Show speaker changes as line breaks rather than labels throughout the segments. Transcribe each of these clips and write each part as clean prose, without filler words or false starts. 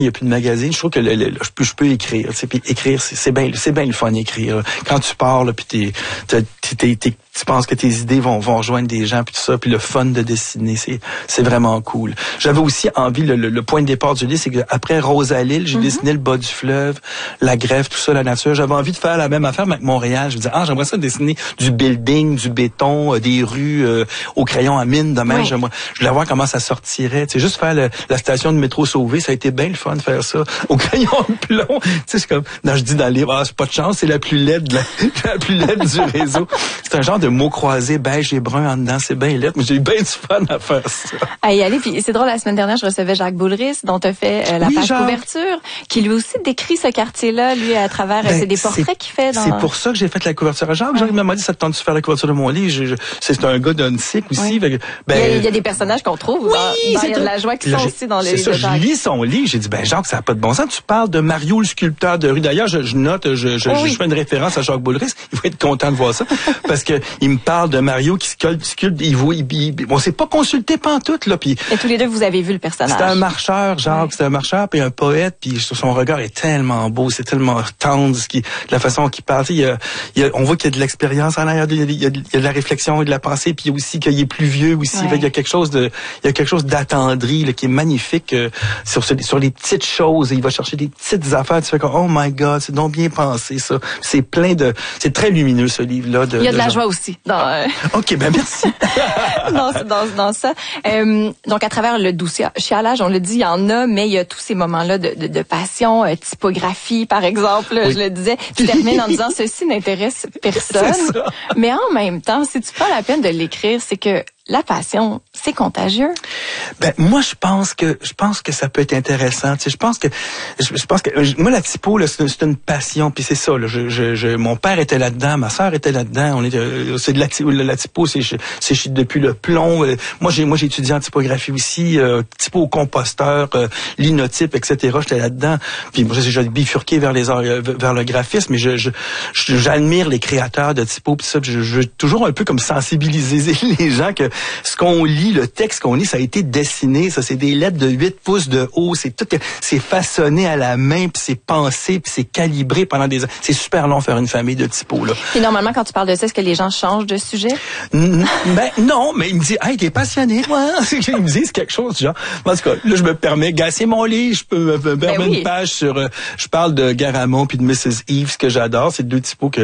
il n'y a plus de magazine, je trouve que je peux écrire. Puis écrire, c'est bien le fun écrire. Quand tu pars, là, puis tu penses que tes idées vont rejoindre des gens, puis tout ça, puis le fun de dessiner, c'est vraiment cool. J'avais aussi envie, le point de départ du livre, c'est qu'après Rosalille, j'ai dessiné le bas du fleuve, la grève, tout ça, la nature. J'avais envie de faire la même affaire, mais avec Montréal. Je me disais, j'aimerais ça dessiner du building, du béton, des rues au crayon à mine, de même. Je voulais voir comment ça sortirait. Tu sais, juste faire la station de métro Sauvé, ça a été bien le fun de faire ça au crayon de plomb. Tu sais, c'est comme, je dis dans le livre, c'est pas de chance, c'est la plus laide, la plus laide du réseau. C'est un genre de mots croisés, beige et brun en dedans, c'est bien laid, mais j'ai eu bien du fun à faire ça.
Allez, puis c'est drôle, la semaine dernière, je recevais Jacques Boulris, dont tu as fait la page couverture, qui lui aussi décrit ce quartier-là, lui, à travers c'est des portraits qu'il fait.
C'est pour ça que j'ai fait la couverture à Jacques. Jacques m'a dit, ça te tente de faire la couverture de mon livre? C'est un gars d'Unsick aussi.
Il y a des personnages qu'on trouve il y a de la joie qui sont aussi dans les livres de Jacques.
Je lis son livre, j'ai dit, Jacques, ça n'a pas de bon sens. Tu parles de Mario, le sculpteur de rue. D'ailleurs, je note, je fais une référence à Jacques Boulris. Il va être content de voir ça. Parce que il me parle de Mario qui sculpte, on s'est pas consulté pantoute, là. Puis,
et tous les deux, vous avez vu le personnage.
C'est un marcheur, Jacques, c'est un marcheur, puis un poète, puis son regard est tellement beau, c'est tellement tendre, la façon qu'il parle. On voit qu'il y a de l'expérience en arrière, il y a de la réflexion et de la pensée, puis aussi qu'il est plus vieux aussi. Il y a quelque chose d'attendri, là, qui est magnifique sur les petites choses. Il va chercher des petites affaires. Tu fais comme, oh my God, c'est donc bien pensé, ça. C'est c'est très lumineux, ce livre-là.
Il y a de la joie aussi.
OK, merci.
dans ça. Donc, à travers le doux chialage, on le dit, il y en a, mais il y a tous ces moments-là de passion, typographie, par exemple, je le disais. Tu termines en disant, ceci n'intéresse personne. Mais en même temps, si tu prends la peine de l'écrire, c'est que la passion, c'est contagieux.
Moi, je pense que ça peut être intéressant. Tu sais, je pense que moi, la typo, là, c'est une passion. Puis c'est ça. Là, mon père était là-dedans, ma sœur était là-dedans. C'est de la typo, c'est depuis le plomb. Moi, j'ai étudié en typographie aussi, typo au composteur, linotype, etc. J'étais là-dedden. Puis moi, j'ai bifurqué vers le graphisme, mais j'admire les créateurs de typo. Puis ça, je veux toujours un peu comme sensibiliser les gens que ce qu'on lit, le texte qu'on lit, ça a été dessiné, ça, c'est des lettres de 8 pouces de haut, c'est façonné à la main, puis c'est pensé, puis c'est calibré pendant des ans. C'est super long faire une famille de typos, là.
Et normalement, quand tu parles de ça, est-ce que les gens changent de sujet?
Non, mais ils me disent, hey, t'es passionné, moi. Ils me disent quelque chose, genre. En tout cas, là, je me permets, c'est mon livre, je peux me permettre une page sur, je parle de Garamond puis de Mrs. Eves, que j'adore. C'est deux typos qui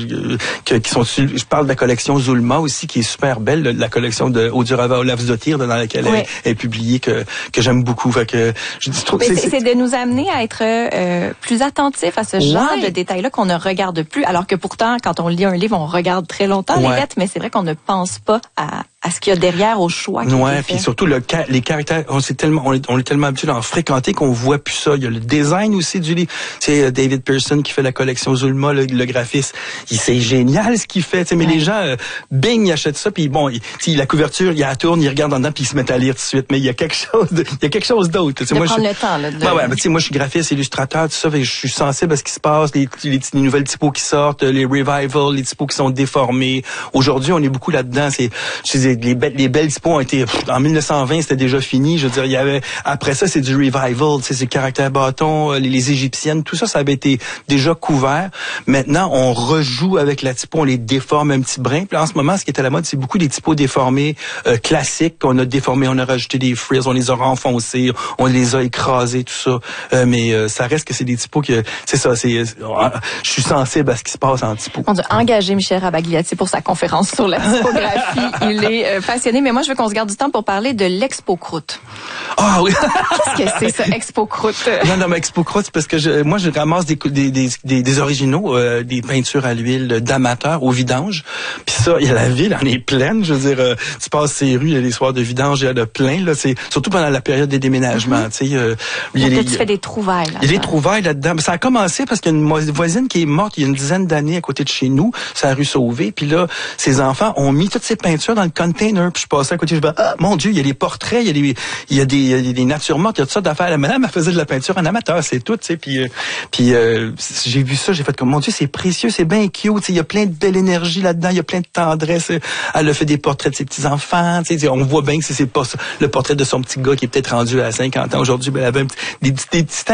sont, je parle de la collection Zulma aussi, qui est super belle, la collection de Odurava Olavsdottir, dans laquelle elle est publiée, que j'aime beaucoup. Fait que
c'est de nous amener à être plus attentifs à ce genre de détails-là qu'on ne regarde plus, alors que pourtant, quand on lit un livre, on regarde très longtemps les lettres, mais c'est vrai qu'on ne pense pas à ce qu'il y a derrière, au choix.
Puis surtout les caractères, on est tellement habitué d'en fréquenter qu'on voit plus ça. Il y a le design aussi du livre. C'est David Pearson qui fait la collection Zulma, le graphiste. C'est génial ce qu'il fait. Mais les gens, bing, ils achètent ça, puis bon, la couverture, il la tourne, ils regardent en dedans, puis ils se mettent à lire tout de suite. Mais il y a quelque chose d'autre.
De prendre le temps, là.
Moi, je suis graphiste, illustrateur, tout ça. Je suis sensible à ce qui se passe, les nouvelles typos qui sortent, les revivals, les typos qui sont déformés. Aujourd'hui, on est beaucoup là-dedans. Les belles typos ont été, en 1920, c'était déjà fini. Je veux dire, il y avait, après ça, c'est du revival, c'est caractères bâtons, les égyptiennes, tout ça, ça avait été déjà couvert. Maintenant, on rejoue avec la typo, on les déforme un petit brin. Puis en ce moment, ce qui est à la mode, c'est beaucoup des typos déformés, classiques, qu'on a déformés, on a rajouté des frills, on les a renfoncés, on les a écrasés, tout ça. Mais ça reste que c'est des typos que, c'est ça, je suis sensible à ce qui se passe en typo.
On a engagé Michel Rabagliati pour sa conférence sur la typographie. Il est passionné, mais moi, je veux qu'on se garde du temps pour parler de l'Expo Croûte.
Ah oui!
Qu'est-ce que c'est, ça, Expo Croûte?
Non, mais Expo Croûte, c'est parce que moi, je ramasse des originaux, des peintures à l'huile d'amateurs au vidange. Puis ça, il y a la ville, en est pleine. Je veux dire, tu passes ces rues, il y a des soirs de vidange, il y a de plein, là. C'est surtout pendant la période des déménagements, tu sais.
Tu fais des trouvailles là-dedans.
Il y a des trouvailles là-dedans. Mais ça a commencé parce qu'il y a une voisine qui est morte il y a une dizaine d'années à côté de chez nous, c'est la rue Sauvé. Puis là, ses enfants ont mis toutes ces peintures dans le container. Puis je passais à côté, je me dis, mon Dieu, il y a des portraits, il y a des natures mortes, il y a tout ça d'affaires. La madame, elle faisait de la peinture en amateur, c'est tout, tu sais. Puis j'ai vu ça, j'ai fait comme, mon Dieu, c'est précieux, c'est bien cute, tu sais, il y a plein de belle énergie là-dedans, il y a plein de tendresse. Elle a fait des portraits de ses petits-enfants, tu sais, on voit bien que c'est pas ça, le portrait de son petit gars qui est peut-être rendu à 50 ans aujourd'hui, elle avait des petits